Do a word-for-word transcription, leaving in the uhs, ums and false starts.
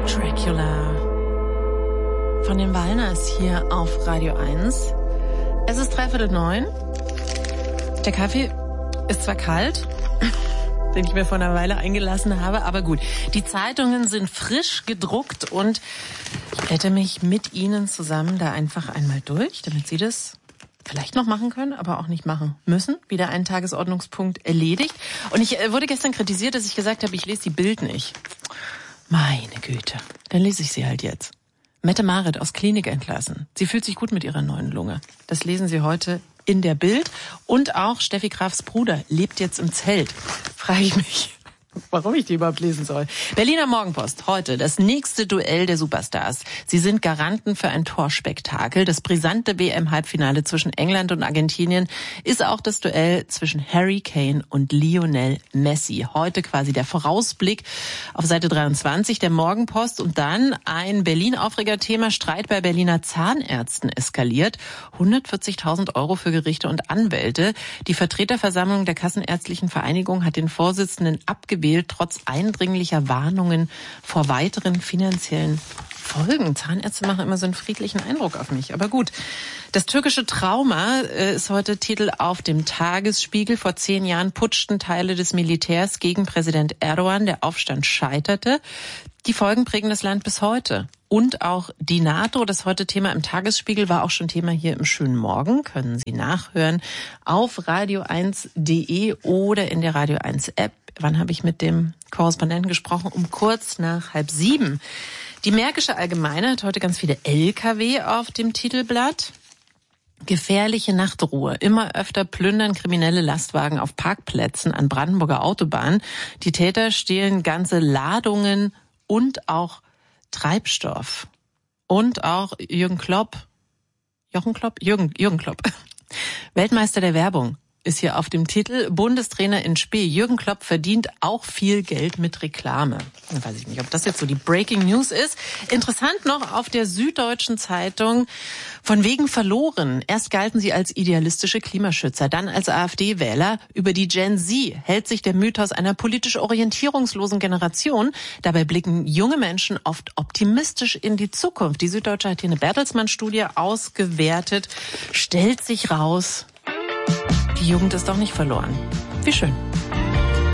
Dracula von den Walners hier auf Radio eins. Es ist dreiviertel neun. Der Kaffee ist zwar kalt, den ich mir vor einer Weile eingelassen habe, aber gut. Die Zeitungen sind frisch gedruckt und ich blätter mich mit Ihnen zusammen da einfach einmal durch, damit Sie das vielleicht noch machen können, aber auch nicht machen müssen. Wieder ein Tagesordnungspunkt erledigt. Und ich wurde gestern kritisiert, dass ich gesagt habe, ich lese die Bild nicht. Meine Güte, dann lese ich sie halt jetzt. Mette Marit aus Klinik entlassen. Sie fühlt sich gut mit ihrer neuen Lunge. Das lesen Sie heute in der Bild. Und auch Steffi Grafs Bruder lebt jetzt im Zelt. Frage ich mich, warum ich die überhaupt lesen soll. Berliner Morgenpost, heute das nächste Duell der Superstars. Sie sind Garanten für ein Torspektakel. Das brisante W M-Halbfinale zwischen England und Argentinien ist auch das Duell zwischen Harry Kane und Lionel Messi. Heute quasi der Vorausblick auf Seite dreiundzwanzig der Morgenpost. Und dann ein Berlin-Aufreger-Thema. Streit bei Berliner Zahnärzten eskaliert. hundertvierzigtausend Euro für Gerichte und Anwälte. Die Vertreterversammlung der Kassenärztlichen Vereinigung hat den Vorsitzenden abgewählt, trotz eindringlicher Warnungen vor weiteren finanziellen Folgen. Zahnärzte machen immer so einen friedlichen Eindruck auf mich. Aber gut, das türkische Trauma ist heute Titel auf dem Tagesspiegel. Vor zehn Jahren putschten Teile des Militärs gegen Präsident Erdogan. Der Aufstand scheiterte. Die Folgen prägen das Land bis heute. Und auch die NATO, das heute Thema im Tagesspiegel, war auch schon Thema hier im Schönen Morgen. Können Sie nachhören auf radio eins punkt de oder in der Radio eins App. Wann habe ich mit dem Korrespondenten gesprochen? Um kurz nach halb sieben. Die Märkische Allgemeine hat heute ganz viele L K W auf dem Titelblatt. Gefährliche Nachtruhe. Immer öfter plündern kriminelle Lastwagen auf Parkplätzen an Brandenburger Autobahnen. Die Täter stehlen ganze Ladungen und auch Treibstoff. Und auch Jürgen Klopp, Jochen Klopp, Jürgen, Jürgen Klopp, Weltmeister der Werbung, ist hier auf dem Titel. Bundestrainer in Spee. Jürgen Klopp verdient auch viel Geld mit Reklame. Da weiß ich nicht, ob das jetzt so die Breaking News ist. Interessant noch auf der Süddeutschen Zeitung, von wegen verloren. Erst galten sie als idealistische Klimaschützer, dann als AfD-Wähler. Über die Gen Z hält sich der Mythos einer politisch orientierungslosen Generation. Dabei blicken junge Menschen oft optimistisch in die Zukunft. Die Süddeutsche hat hier eine Bertelsmann-Studie ausgewertet. Stellt sich raus, die Jugend ist doch nicht verloren. Wie schön.